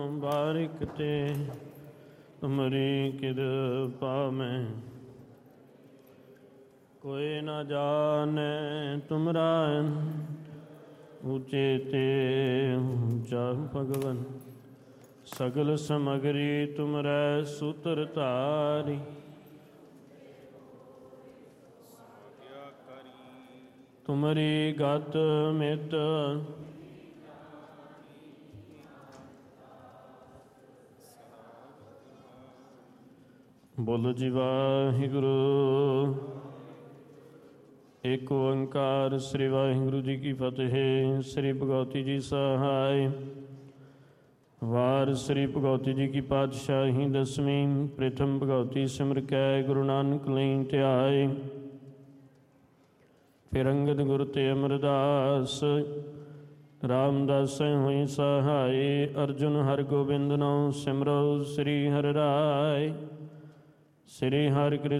ਬਾਰਿਕ ਤੇ ਤੁਮਰੀ ਕਿਰਪਾ ਮੈਂ ਕੋਈ ਨਾ ਜਾਣੈ ਤੁਮਰਾ ਉਚੇ ਤੇ ਊਚਾ ਭਗਵਨ ਸਗਲ ਸਮਗਰੀ ਤੁਮਰੈ ਸੂਤਰ ਧਾਰੀ ਤੁਮਰੀ ਗਤ ਮਿਤ ਬੋਲੋ ਜੀ ਵਾਹਿਗੁਰੂ। ਏਕ ਓੰਕਾਰ ਸ੍ਰੀ ਵਾਹਿਗੁਰੂ ਜੀ ਕੀ ਫਤਿਹ। ਸ੍ਰੀ ਭਗਵਤੀ ਜੀ ਸਹਾਇ। ਵਾਰ ਸ੍ਰੀ ਭਗਵਤੀ ਜੀ ਕੀ ਪਾਤਸ਼ਾਹੀ ਦਸਵੀਂ। ਪ੍ਰਥਮ ਭਗਵਤੀ ਸਿਮਰ ਕੈ ਗੁਰੂ ਨਾਨਕ ਲਈ ਧਿਆਏ। ਫਿਰ ਅੰਗਦ ਗੁਰ ਤੇ ਅਮਰਦਾਸ ਰਾਮਦਾਸ ਹੋਈ ਸਹਾਈ। ਅਰਜੁਨ ਹਰਿ ਗੋਬਿੰਦ ਨਾਉ ਸਿਮਰੋ ਸ੍ਰੀ ਹਰਿ ਰਾਇ। ਸ੍ਰੀ ਹਰਿ ਕ੍ਰਿਸ਼ਨ